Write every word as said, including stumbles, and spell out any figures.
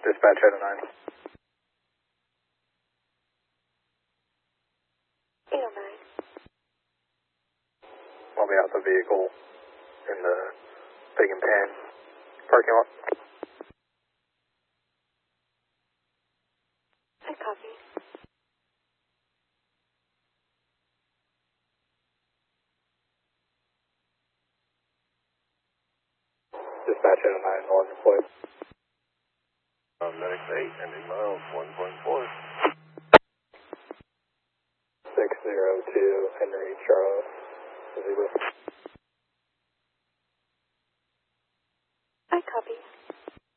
Dispatch eight oh nine. eight oh nine. I'll be out the vehicle in the Big and Pan parking lot. I copy. Dispatch eight oh nine, the license plate. Um, Medic eight, ending miles one point four.